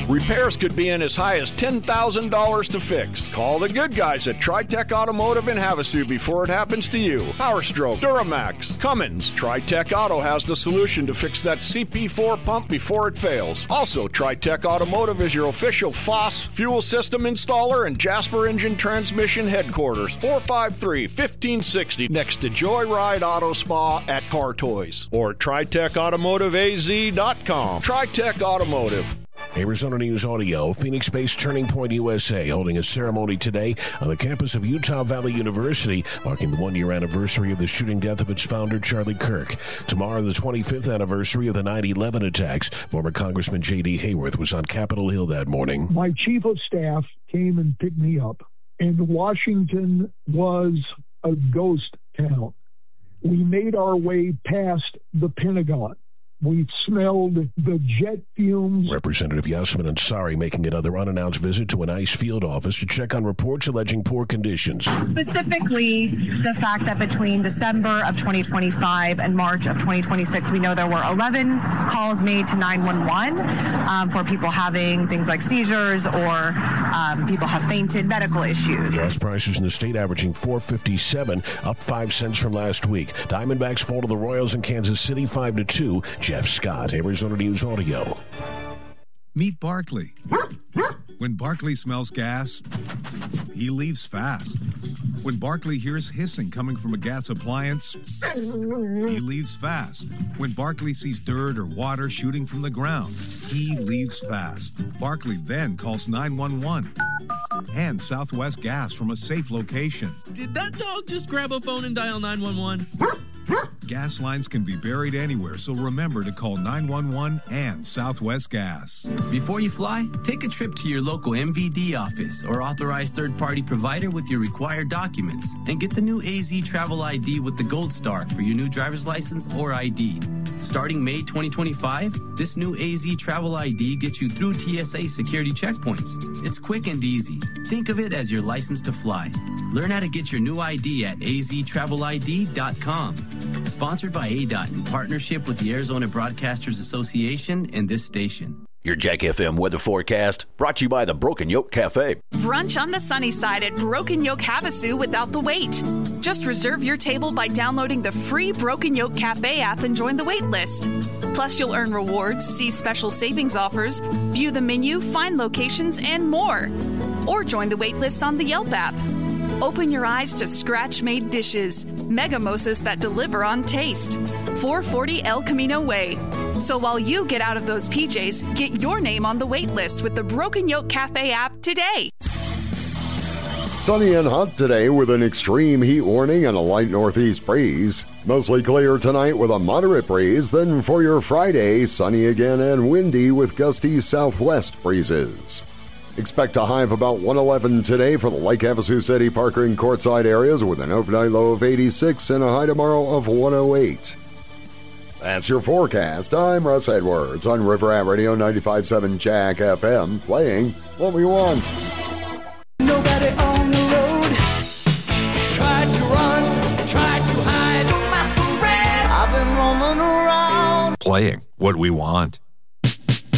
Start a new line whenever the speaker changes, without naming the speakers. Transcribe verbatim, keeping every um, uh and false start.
Repairs could be in as high as ten thousand dollars to fix. Call the good guys at Tri-Tech Automotive in Havasu before it happens to you. Power Stroke, Duramax, Cummins. Tri-Tech Auto has the solution to fix that C P four pump before it fails. Also, Tri-Tech Automotive is your official F O S fuel system installer and Jasper Engine Transmission headquarters. four five three, one five six zero next to Joyride Auto Spa at Car Toys or tri tech automotive a z dot com. Tri-Tech Automotive.
Arizona News Audio, Phoenix-based Turning Point U S A, holding a ceremony today on the campus of Utah Valley University, marking the one-year anniversary of the shooting death of its founder, Charlie Kirk. Tomorrow, the twenty-fifth anniversary of the nine eleven attacks. Former Congressman J D. Hayworth was on Capitol Hill that morning.
My chief of staff came and picked me up, and Washington was a ghost town. We made our way past the Pentagon. We smelled the jet fumes.
Representative Yasmin Ansari making another unannounced visit to an ICE field office to check on reports alleging poor conditions.
Specifically, the fact that between December of twenty twenty-five and March of twenty twenty-six, we know there were eleven calls made to nine one one um, for people having things like seizures or um, people have fainted, medical issues.
Gas prices in the state averaging four fifty-seven, up five cents from last week. Diamondbacks fall to the Royals in Kansas City five to two. Jeff Scott, Arizona News Audio.
Meet Barkley. When Barkley smells gas, he leaves fast. When Barkley hears hissing coming from a gas appliance, he leaves fast. When Barkley sees dirt or water shooting from the ground, he leaves fast. Barkley then calls nine one one and Southwest Gas from a safe location.
Did that dog just grab a phone and dial nine one one?
Gas lines can be buried anywhere, so remember to call nine one one and Southwest Gas.
Before you fly, take a trip to your local M V D office or authorized third-party provider with your required documents and get the new A Z Travel I D with the Gold Star for your new driver's license or I D. Starting May twenty twenty-five, this new A Z Travel I D gets you through T S A security checkpoints. It's quick and easy. Think of it as your license to fly. Learn how to get your new I D at a z travel I D dot com. Sponsored by A D O T in partnership with the Arizona Broadcasters Association and this station.
Your Jack F M weather forecast brought to you by the Broken Yoke Cafe.
Brunch on the sunny side at Broken Yoke Havasu without the wait. Just reserve your table by downloading the free Broken Yoke Cafe app and join the wait list. Plus, you'll earn rewards, see special savings offers, view the menu, find locations, and more. Or join the wait list on the Yelp app. Open your eyes to scratch-made dishes, megamosas that deliver on taste. four forty El Camino Way. So while you get out of those P Js, get your name on the wait list with the Broken Yoke Cafe app today.
Sunny and hot today with an extreme heat warning and a light northeast breeze. Mostly clear tonight with a moderate breeze. Then for your Friday, sunny again and windy with gusty southwest breezes. Expect a high of about one eleven today for the Lake Havasu City, Parker, and Quartzsite areas with an overnight low of eighty-six and a high tomorrow of one oh eight. That's your forecast. I'm Russ Edwards on River Rat Radio ninety-five point seven Jack F M, playing what we want.
Nobody on the road tried to run, tried to hide. Don't mess around. I've been roaming around.
Playing what we want.